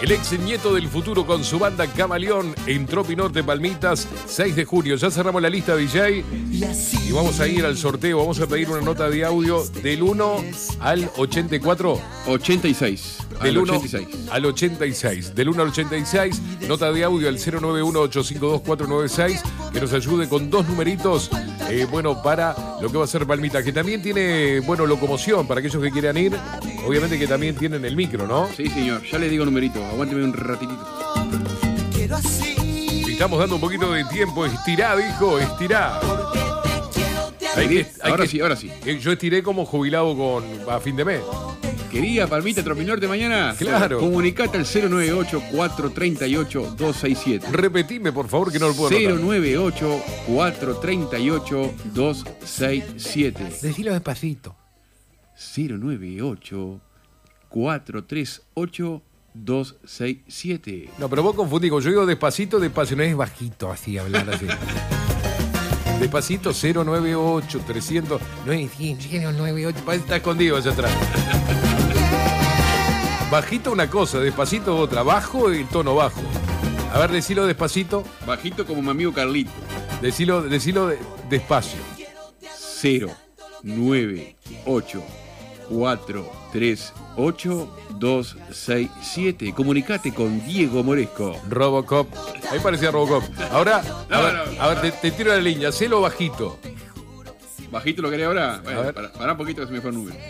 El ex nieto del futuro con su banda Camaleón en Tropi Norte Palmitas, 6 de junio. Ya cerramos la lista, DJ. Y vamos a ir al sorteo. Vamos a pedir una nota de audio del 1 al 84. 86. Del 1 86. al 86. Del 1 al 86. Nota de audio al 091-852-496. Que nos ayude con 2 numeritos. Bueno, para lo que va a ser Palmitas. Que también tiene, bueno, locomoción para aquellos que quieran ir. Obviamente que también tienen el micro, ¿no? Sí, señor. Ya les digo numerito. Aguánteme un ratitito. Estamos dando un poquito de tiempo. Estirá, hijo, estirá. Ahora sí. Yo estiré como jubilado a fin de mes. Quería Palmita Tropinorte mañana. Claro. Comunicate al 098-438-267. Repetime, por favor, que no lo puedo anotar. 098-438-267. Decilo despacito. 098-438-267. No, pero vos confundís. Yo digo despacito, despacio. No es bajito así, hablar así. Despacito, 098-300. No es 098. Está escondido allá atrás. Bajito una cosa, despacito otra. Bajo y tono bajo. A ver, decilo despacito. Bajito como mi amigo Carlito. Decilo despacio. 098-438-267. Comunicate con Diego Moresco. Robocop. Ahí parecía Robocop. Ahora, a ver, te tiro la línea. Hacelo bajito. ¿Bajito lo querés ahora? Bueno, A ver. Pará un poquito que se me fue el número.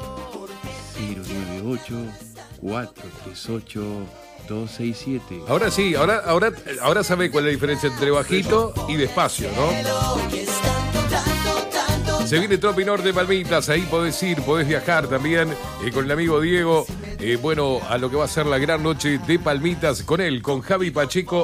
098-438-267. Ahora sí, ahora sabe cuál es la diferencia entre bajito y despacio, ¿no? Se viene Tropi Norte Palmitas, ahí podés ir, podés viajar también con el amigo Diego, bueno, a lo que va a ser la gran noche de Palmitas con él, con Javi Pacheco